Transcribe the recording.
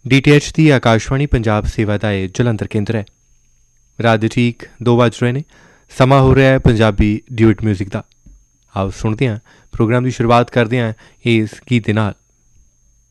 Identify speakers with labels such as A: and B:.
A: DTH ਦੀ ਆਕਾਸ਼ਵਾਣੀ ਪੰਜਾਬ ਸੇਵਾ ਦਾ ਇਹ ਜਲੰਧਰ ਕੇਂਦਰ ਹੈ। ਰਾਤ ਦੇ ਠੀਕ 2 ਵੱਜ ਰਹੇ ਨੇ। ਸਮਾਂ ਹੋ ਰਿਹਾ ਹੈ ਪੰਜਾਬੀ ਡਿਊਟ ਮਿਊਜ਼ਿਕ ਦਾ। ਆਓ ਸੁਣਦੇ ਹਾਂ। ਪ੍ਰੋਗਰਾਮ ਦੀ ਸ਼ੁਰੂਆਤ ਕਰਦੇ ਹਾਂ ਇਸ ਗੀਤ ਦੇ ਨਾਲ।